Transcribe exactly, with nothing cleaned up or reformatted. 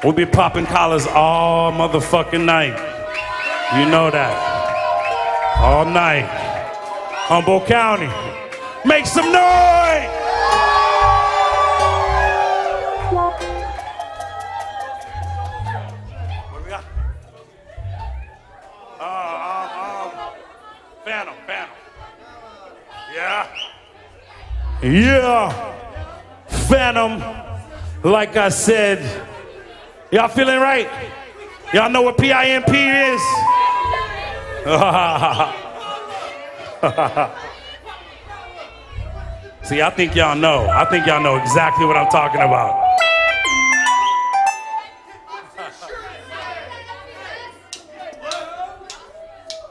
We'll be popping collars all motherfucking night. You know that. All night. Humboldt County. Make some noise! What do we got? Uh, um, um, Phantom, Phantom. Yeah. Yeah. Phantom, like I said. Y'all feeling right? Y'all know what P I M P is? See, I think y'all know. I think y'all know exactly what I'm talking about.